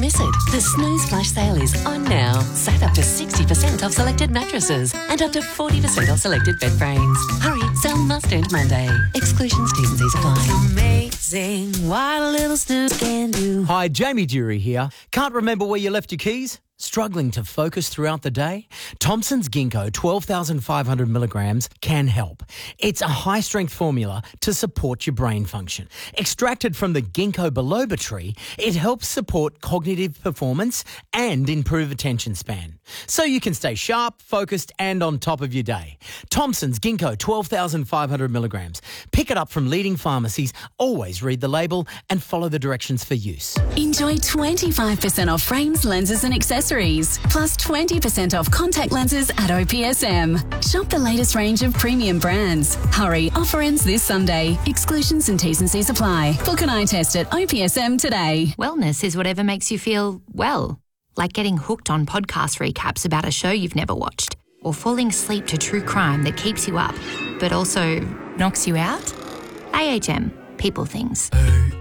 miss it. The Snooze Flash Sale is on now. Save up to 60% off selected mattresses and up to 40% off selected bed frames. Hurry, sale must end Monday. Exclusions, T's and C's apply. Amazing what a little snooze can do. Hi, Jamie Dury here. Can't remember where you left your keys? Struggling to focus throughout the day? Thompson's Ginkgo 12,500 milligrams can help. It's a high-strength formula to support your brain function. Extracted from the ginkgo biloba tree, it helps support cognitive performance and improve attention span. So you can stay sharp, focused and on top of your day. Thompson's Ginkgo 12,500 milligrams. Pick it up from leading pharmacies. Always read the label and follow the directions for use. Enjoy 25% off frames, lenses and accessories, plus 20% off contact lenses at OPSM. Shop the latest range of premium brands. Hurry, offer ends this Sunday. Exclusions and T's and C's apply. Book an eye test at OPSM today. Wellness is whatever makes you feel well, like getting hooked on podcast recaps about a show you've never watched, or falling asleep to true crime that keeps you up, but also knocks you out. AHM, people things.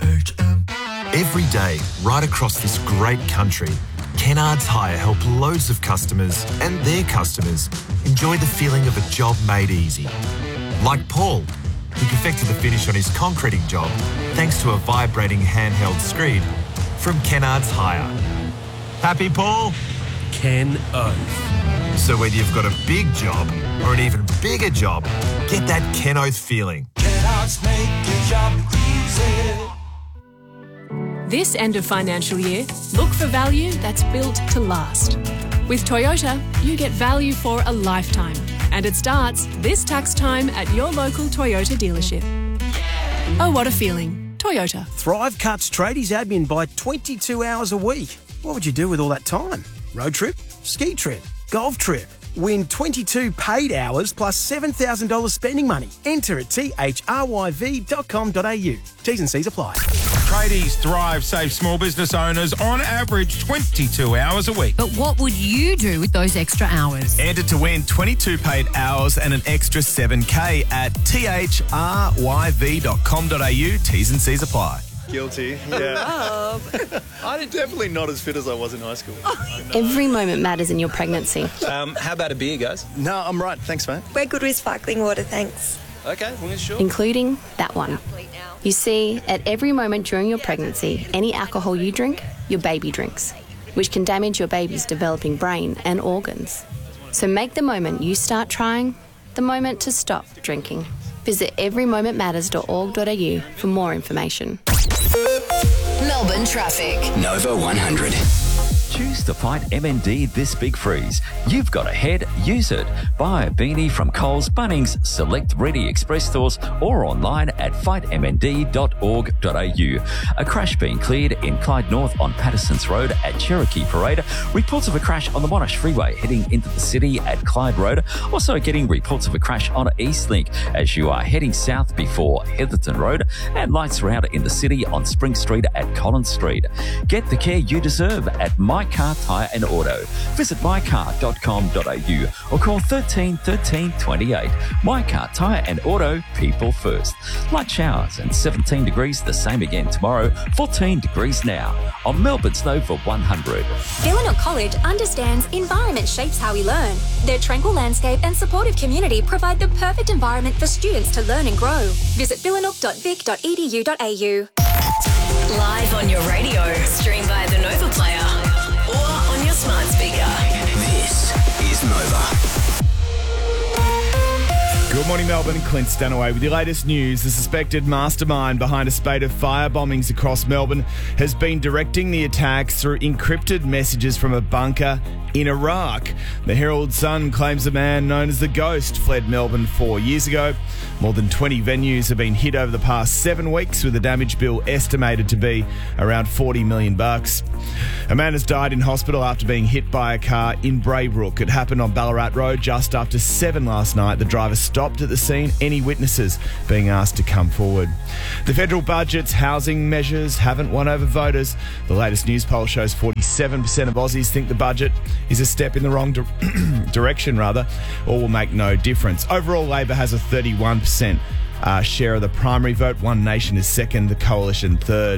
Every day, right across this great country, Kennards Hire help loads of customers and their customers enjoy the feeling of a job made easy. Like Paul, who perfected the finish on his concreting job thanks to a vibrating handheld screed from Kennards Hire. Happy, Paul? Ken Oath. So whether you've got a big job or an even bigger job, get that Ken Oath feeling. Kennards make your job easy. This end of financial year, look for value that's built to last. With Toyota, you get value for a lifetime, and it starts this tax time at your local Toyota dealership. Oh, what a feeling. Toyota. Thrive cuts tradies admin by 22 hours a week. What would you do with all that time? Road trip? Ski trip? Golf trip? Win 22 paid hours plus $7,000 spending money. Enter at thryv.com.au. T's and C's apply. Tradies Thrive save small business owners on average 22 hours a week. But what would you do with those extra hours? Enter to win 22 paid hours and an extra $7K at thryv.com.au. T's and C's apply. Guilty, yeah. I'm definitely not as fit as I was in high school. Every moment matters in your pregnancy. How about a beer, guys? No, I'm right. Thanks, mate. We're good with sparkling water, thanks. Okay, well, sure. Including that one. You see, at every moment during your pregnancy, any alcohol you drink, your baby drinks, which can damage your baby's developing brain and organs. So make the moment you start trying the moment to stop drinking. Visit everymomentmatters.org.au for more information. Melbourne traffic. Nova 100. Choose to fight MND this big freeze. You've got a head, use it. Buy a beanie from Coles, Bunnings, select Ready Express stores or online at fightmnd.org.au. A crash being cleared in Clyde North on Patterson's Road at Cherokee Parade. Reports of a crash on the Monash Freeway heading into the city at Clyde Road. Also getting reports of a crash on Eastlink as you are heading south before Heatherton Road. And lights are out in the city on Spring Street at Collins Street. Get the care you deserve at My Car Tyre and Auto. Visit mycar.com.au or call 13 13 28. My Car Tyre and Auto, people first. Light showers and 17 degrees, the same again tomorrow, 14 degrees now on Melbourne's Nova 100. Villanuk College understands environment shapes how we learn. Their tranquil landscape and supportive community provide the perfect environment for students to learn and grow. Visit villanuk.vic.edu.au. Live on your radio, stream via the Nova Player or on your smart speaker. This is Nova. Good morning, Melbourne. Clint Stanaway with your latest news. The suspected mastermind behind a spate of fire bombings across Melbourne has been directing the attacks through encrypted messages from a bunker in Iraq. The Herald Sun claims a man known as the Ghost fled Melbourne 4 years ago. More than 20 venues have been hit over the past 7 weeks, with the damage bill estimated to be around $40 million. A man has died in hospital after being hit by a car in Braybrook. It happened on Ballarat Road just after 7 last night. The driver stopped at the scene. Any witnesses being asked to come forward. The federal budget's housing measures haven't won over voters. The latest news poll shows 47% of Aussies think the budget is a step in the wrong direction, or will make no difference. Overall, Labor has a 31% share of the primary vote. One Nation is second, the Coalition third.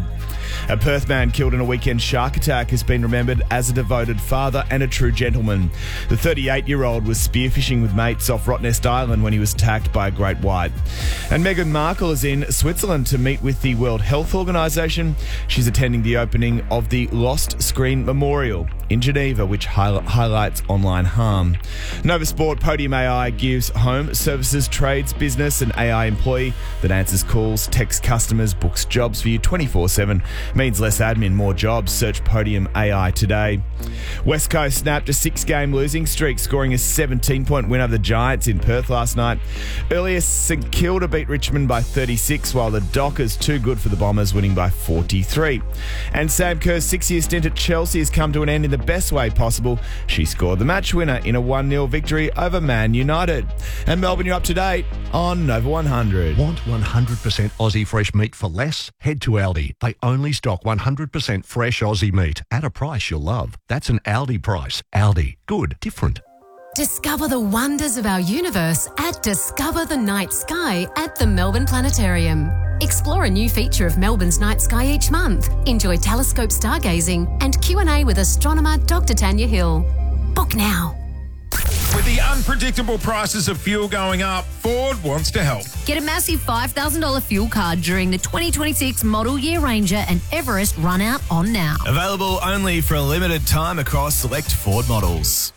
A Perth man killed in a weekend shark attack has been remembered as a devoted father and a true gentleman. The 38-year-old was spearfishing with mates off Rottnest Island when he was attacked by a great white. And Meghan Markle is in Switzerland to meet with the World Health Organization. She's attending the opening of the Lost Screen Memorial in Geneva, which highlights online harm. Nova Sport Podium AI gives home services, trades, business and AI employee that answers calls, texts customers, books jobs for you 24/7. Means less admin, more jobs. Search Podium AI today. West Coast snapped a 6-game losing streak, scoring a 17-point win over the Giants in Perth last night. Earlier, St Kilda beat Richmond by 36, while the Dockers too good for the Bombers, winning by 43. And Sam Kerr's 6-year stint at Chelsea has come to an end in the best way possible. She scored the match winner in a 1-0 victory over Man United. And Melbourne, you're up to date on Nova 100. Want 100% Aussie fresh meat for less? Head to Aldi. They only stock 100% fresh Aussie meat at a price you'll love. That's an Aldi price. Aldi. Good. Different. Discover the wonders of our universe at Discover the Night Sky at the Melbourne Planetarium. Explore a new feature of Melbourne's night sky each month. Enjoy telescope stargazing and Q&A with astronomer Dr. Tanya Hill. Book now. With the unpredictable prices of fuel going up, Ford wants to help. Get a massive $5,000 fuel card during the 2026 Model Year Ranger and Everest run out on now. Available only for a limited time across select Ford models.